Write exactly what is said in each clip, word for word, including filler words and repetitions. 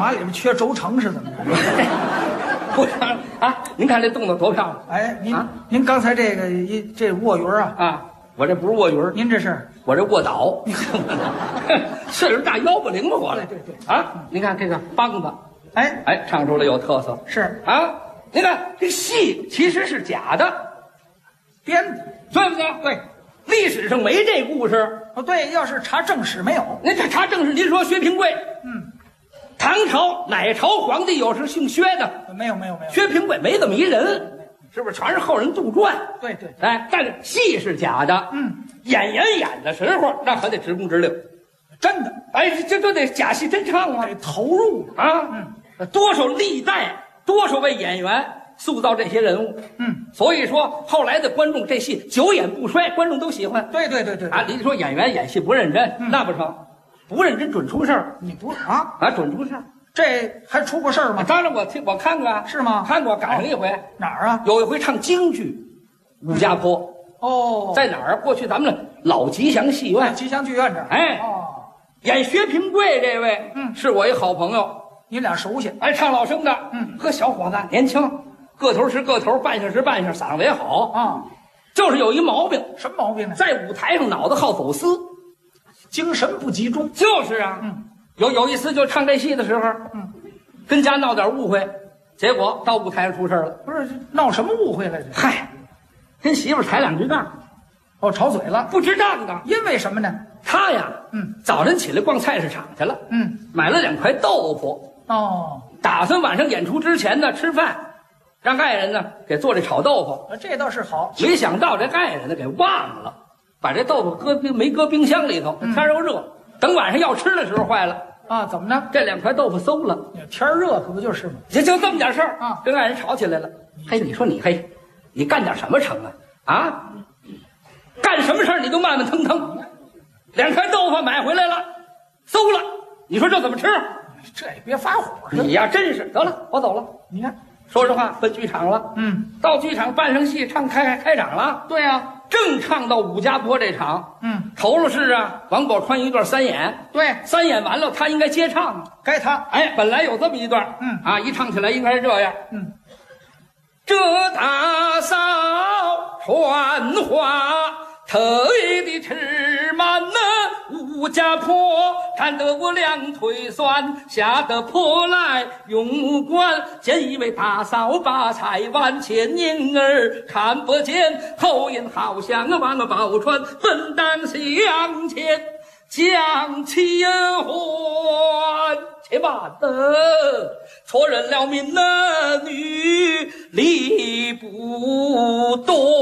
嘛里边缺轴承是怎么着？ 不看啊！您看这动作多漂亮！ 哎，您、 啊、 您刚才这个一这卧云啊啊，我这不是卧云， 您这是我这卧倒，岁数大腰不灵活了。 对对对啊！您看这个梆子， 哎哎，唱出来有特色是啊！您看这戏其实是假的， 编的， 对不对？ 对。 历史上没这故事哦，对，要是查正史没有。 您这查正史，您说薛平贵， 嗯， 唐朝哪朝皇帝有是姓薛的？ 没有没有没有。 薛平贵没这么一人，是不是？全是后人杜撰。 对对， 哎，但是戏是假的， 嗯， 演员演的时候那可得直工直令， 真的， 哎，这都得假戏真唱啊， 得投入啊， 嗯， 多少历代，多少位演员塑造这些人物， 嗯， 所以说后来的观众这戏久演不衰，观众都喜欢。 对对对对啊，你说演员演戏不认真， 嗯、 那不成，不认真准出事儿。 你不啊啊，准出事儿， 这还出过事儿吗？ 当然我听我看过啊， 是吗？ 看过，赶上一回、哦、 哪儿啊？ 有一回唱京剧，武家坡。 哦， 在哪儿？过去咱们老吉祥戏院， 吉祥剧院这儿。 哎， 哦， 演薛平贵这位， 嗯， 是我一好朋友， 你俩熟悉。 哎，唱老生的， 嗯， 呵，小伙子年轻，个头是个头，扮相是扮相，嗓子也好啊， 就是有一毛病， 什么毛病呢？ 在舞台上脑子好走丝， 精神不集中。 就是啊， 嗯， 有有一次就唱这戏的时候， 嗯， 跟家闹点误会，结果到舞台上出事了。 不是闹什么误会来着？ 嗨，跟媳妇踩两句杠。 哦，吵嘴了， 不值当的。 因为什么呢？ 他呀， 嗯， 早晨起来逛菜市场去了， 嗯， 买了两块豆腐， 哦， 打算晚上演出之前呢吃饭，让爱人呢给做这炒豆腐。 这倒是好。 没想到这爱人呢给忘了，把这豆腐搁冰没搁冰箱里头， 嗯、 天又热，等晚上要吃的时候坏了啊！怎么呢？ 这两块豆腐馊了。 天热可不就是吗？ 就就这么点事儿啊， 跟爱人吵起来了。嘿，你说你嘿，你干点什么成啊？啊？干什么事儿你都慢慢腾腾，两块豆腐买回来了，馊了，你说这怎么吃？ 这也别发火。 你呀，真是得了，我走了。 你看， 说实话，奔剧场了。 嗯， 到剧场扮上戏，唱开开场了。 对呀、啊， 正唱到武家坡这场。 嗯， 头了是啊，王宝钏一段三演。 对， 三演完了，他应该接唱， 该他。 哎，本来有这么一段。 嗯啊，一唱起来应该是这样。 嗯， 这大嫂传话。特意的吃满了武家坡，看得我两腿酸，吓得破来用目观，见一位大嫂把菜碗，前宁儿看不见，后因好像王宝钏本当向前将其还，且慢得错认了民儿女理不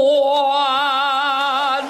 断。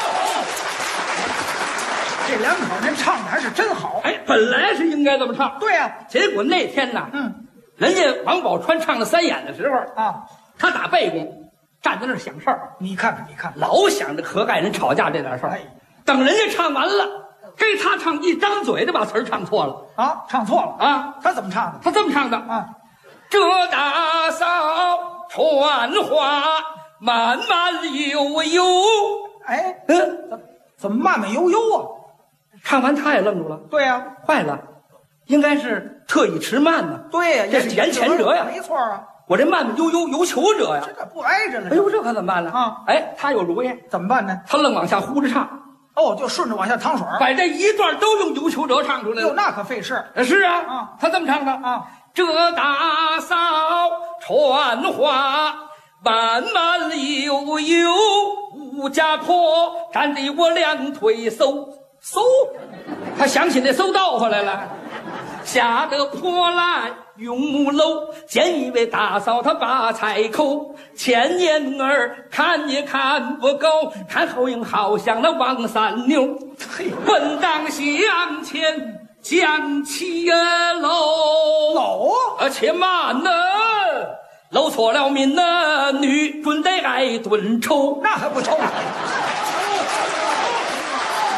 这两口人唱的还是真好。 哎，本来是应该这么唱。 对呀、啊， 结果那天呢， 嗯， 人家王宝钏唱了三演的时候啊， 他打背公站在那儿想事儿。 你看看，你看， 老想着和爱人吵架这点事儿。 哎， 等人家唱完了，给他唱一张嘴就把词儿唱错了啊，唱错了啊！ 他怎么唱的？ 他这么唱的啊， 这大嫂传话慢慢悠悠。 哎， 嗯， 怎怎么慢慢悠悠啊？ 唱完他也愣住了。 对呀、啊， 坏了，应该是特意迟慢呢。 对呀、啊， 这是言前者呀。 没错啊， 我这慢慢悠悠有求者呀。 这个不挨着了。 哎呦，这可怎么办呢？ 啊， 哎，他有主意， 怎么办呢？ 他愣往下呼着唱。 哦，就顺着往下淌水， 把这一段都用有求者唱出来了。 哟，那可费事。 是啊， 啊， 他这么唱的啊， 这大嫂传话慢慢悠悠，武家坡站得我两腿嗖嗖，他想起那嗖豆腐来了，吓得破来用木楼，见一位大嫂她把菜抠，前眼儿看也看不够，看后影好像那王三妞，本当向前将其搂搂啊，且慢呢，搂错了民呢，女准得挨顿抽， 那还不抽？